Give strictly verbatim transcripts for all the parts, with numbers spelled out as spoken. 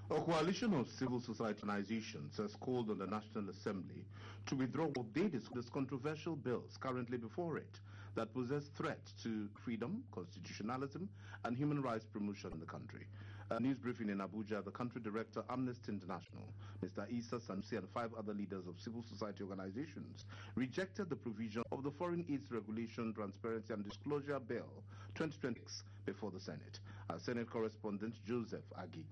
A coalition of civil society organizations has called on the National Assembly to withdraw what they describe as controversial bills currently before it that pose threats to freedom, constitutionalism, and human rights promotion in the country. A news briefing in Abuja, the country director, Amnesty International, Mister Issa Sanusi, and five other leaders of civil society organizations rejected the provision of the Foreign Aid Regulation, Transparency and Disclosure Bill twenty twenty-six before the Senate. Our Senate correspondent, Joseph Agi.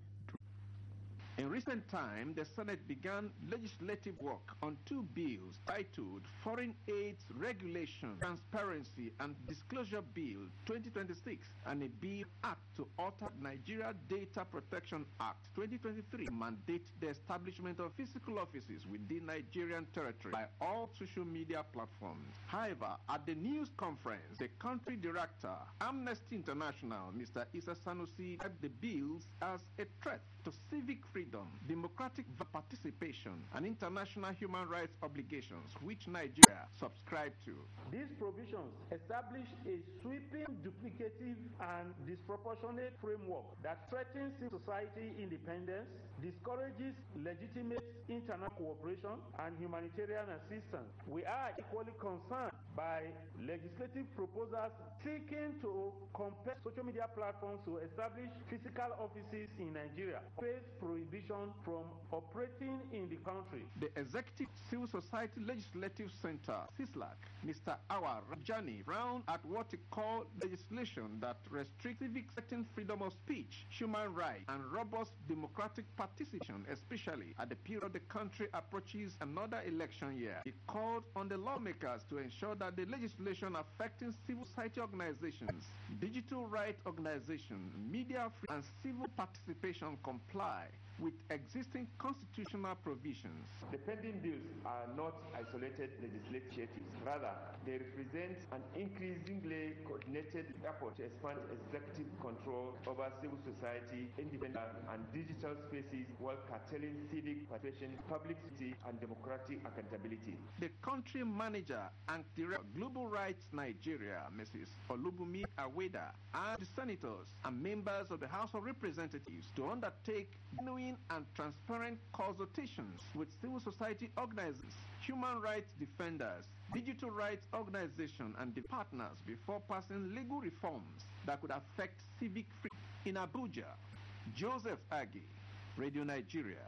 In recent time, the Senate began legislative work on two bills titled Foreign Aid Regulation, Transparency and Disclosure Bill twenty twenty-six and a bill act to alter Nigeria Data Protection Act twenty twenty-three mandate the establishment of physical offices within Nigerian territory by all social media platforms. However, at the news conference, the country director, Amnesty International, Mister Issa Sanusi, described the bills as a threat to civic freedom, democratic participation, and international human rights obligations which Nigeria subscribed to. These provisions establish a sweeping, duplicative, and disproportionate framework that threatens civil society independence, discourages legitimate international cooperation, and humanitarian assistance. We are equally concerned by legislative proposals seeking to compel social media platforms to establish physical offices in Nigeria, face prohibition from operating in the country. The Executive Civil Society Legislative Center, CISLAC, Mister Awa Rajani, frowned at what he called legislation that restricts civic certain freedom of speech, human rights, and robust democratic participation, especially at the period the country approaches another election year. He called on the lawmakers to ensure that the legislation affecting civil society organizations, digital rights organizations, media free and civil participation comply with existing constitutional provisions. The pending bills are not isolated legislatives. Rather, they represent an increasingly coordinated effort to expand executive control over civil society, independent and digital spaces while curtailing civic participation, public safety, and democratic accountability. The country manager and director of Global Rights Nigeria, Missus Olubumi Aweda, and the senators and members of the House of Representatives to undertake genuine and transparent consultations with civil society organizations, human rights defenders, digital rights organizations, and the partners before passing legal reforms that could affect civic freedom. In Abuja, Joseph Agi, Radio Nigeria.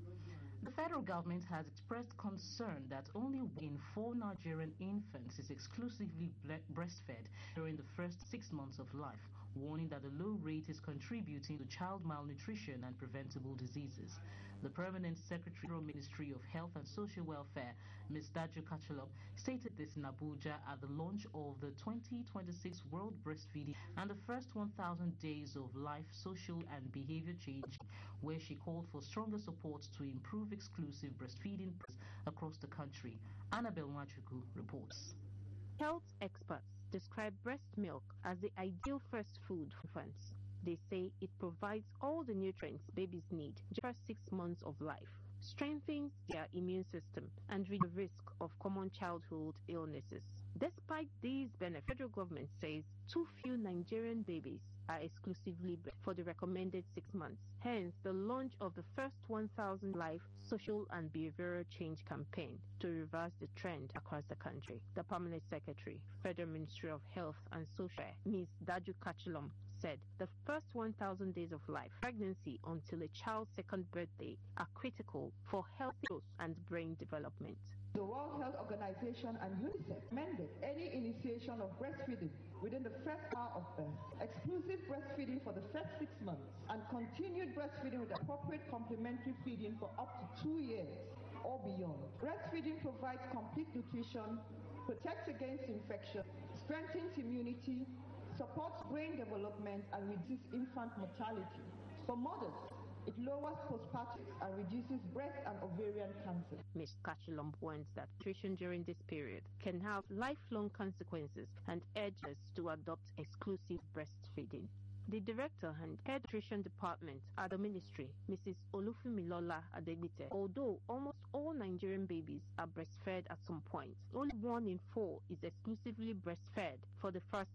The federal government has expressed concern that only one in four Nigerian infants is exclusively breastfed during the first six months of life, warning that the low rate is contributing to child malnutrition and preventable diseases. The Permanent Secretary of the Ministry of Health and Social Welfare, Miz Daju Kachalom, stated this in Abuja at the launch of the twenty twenty-six World Breastfeeding and the first one thousand Days of Life Social and Behavior Change, where she called for stronger support to improve exclusive breastfeeding across the country. Annabelle Machuku reports. Health experts describe breast milk as the ideal first food for infants. They say it provides all the nutrients babies need during six months of life, strengthens their immune system, and reduces the risk of common childhood illnesses. Despite these benefits, the federal government says too few Nigerian babies are exclusively bred for the recommended six months. Hence, the launch of the first one thousand Life Social and Behavioral Change campaign to reverse the trend across the country. The Permanent Secretary, Federal Ministry of Health and Social, Miz Daju Kachalom, said the first one thousand days of life, pregnancy until a child's second birthday, are critical for healthy growth and brain development. The World Health Organization and UNICEF recommended any initiation of breastfeeding within the first hour of birth, exclusive breastfeeding for the first six months, and continued breastfeeding with appropriate complementary feeding for up to two years or beyond. Breastfeeding provides complete nutrition, protects against infection, strengthens immunity, supports brain development, and reduces infant mortality. For mothers, it lowers postpartum and reduces breast and ovarian cancer. Miz Kachalom warns that nutrition during this period can have lifelong consequences and urges to adopt exclusive breastfeeding. The director and head nutrition department at the ministry, Missus Olufumilola Adegbite, although almost all Nigerian babies are breastfed at some point, only one in four is exclusively breastfed for the first